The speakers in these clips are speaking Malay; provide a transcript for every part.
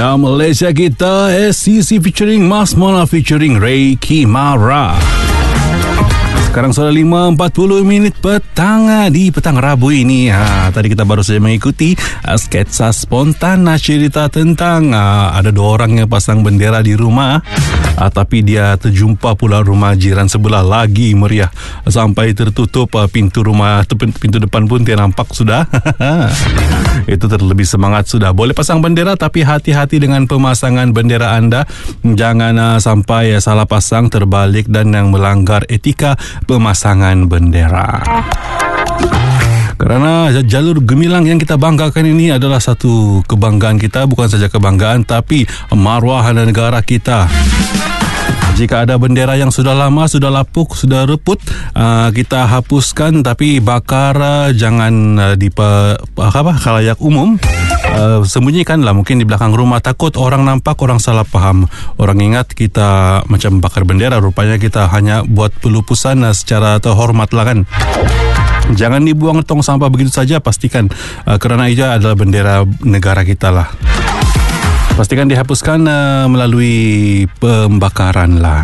Ya, Malaysia kita, SCC featuring Mas Mona featuring Ray Kimara. Sekarang sudah 5.40 petang di petang Rabu ini. Tadi kita baru saja mengikuti sketsa spontan cerita tentang ada 2 orang yang pasang bendera di rumah, tapi dia terjumpa pula rumah jiran sebelah lagi meriah sampai tertutup pintu rumah, pintu depan pun tidak nampak sudah. Itu terlebih semangat sudah. Boleh pasang bendera tapi hati-hati dengan pemasangan bendera anda. Jangan sampai salah pasang, terbalik dan yang melanggar etika pemasangan bendera. Kerana jalur gemilang yang kita banggakan ini adalah satu kebanggaan kita, bukan saja kebanggaan tapi maruah negara kita. Jika ada bendera yang sudah lama, sudah lapuk, sudah reput, kita hapuskan tapi bakar, jangan di khalayak umum. Sembunyikanlah mungkin di belakang rumah, takut orang nampak, orang salah faham. Orang ingat kita macam bakar bendera, rupanya kita hanya buat pelupusan secara terhormat lah kan. Jangan dibuang tong sampah begitu saja, pastikan kerana itu adalah bendera negara kita lah. Pastikan dihapuskan melalui pembakaran lah.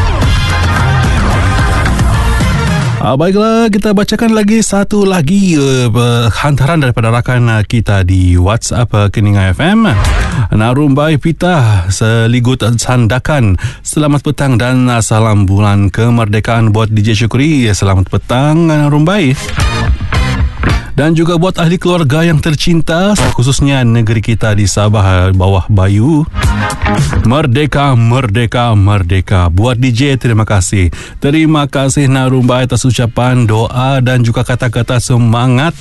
Baiklah, kita bacakan lagi satu lagi hantaran daripada rakan kita di WhatsApp Keninga FM. Narumbai Pita seligut sandakan. Selamat petang dan salam bulan kemerdekaan buat DJ Syukri. Selamat petang Narumbai. Dan juga buat ahli keluarga yang tercinta, khususnya negeri kita di Sabah bawah Bayu. Merdeka, merdeka, merdeka. Buat DJ, terima kasih. Terima kasih Narumbai atas ucapan doa dan juga kata-kata semangat.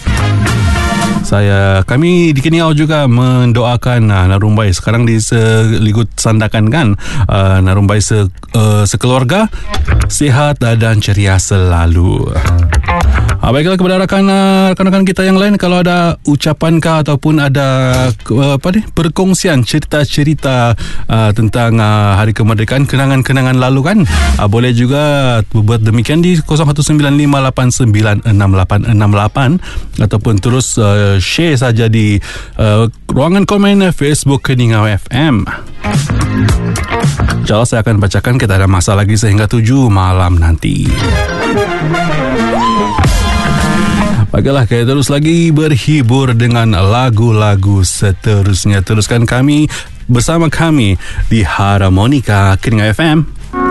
Kami di Keniau juga mendoakan Narumbai sekarang di seligut sandakan kan. Narumbai sekeluarga sihat dan ceria selalu. Baiklah, kepada rakan-rakan kita yang lain, kalau ada ucapan kah ataupun ada perkongsian cerita-cerita tentang hari kemerdekaan, kenangan-kenangan lalu kan, boleh juga buat demikian di 0195896868 ataupun terus share saja di ruangan komen Facebook Keningau FM. InsyaAllah saya akan bacakan, kita ada masa lagi sehingga 7 malam nanti. Baiklah, kita terus lagi berhibur dengan lagu-lagu seterusnya. Teruskan bersama kami di Harmonika Keninga FM.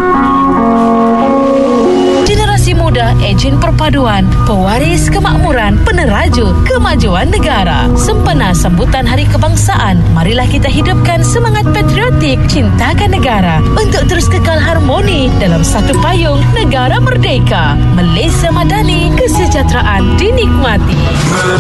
Generasi muda, ejen perpaduan, pewaris kemakmuran, peneraju kemajuan negara. Sempena sambutan Hari Kebangsaan, marilah kita hidupkan semangat patriotik, cintakan negara untuk terus kekal harmoni dalam satu payung negara merdeka. Malaysia Madani, kesejahteraan dinikmati.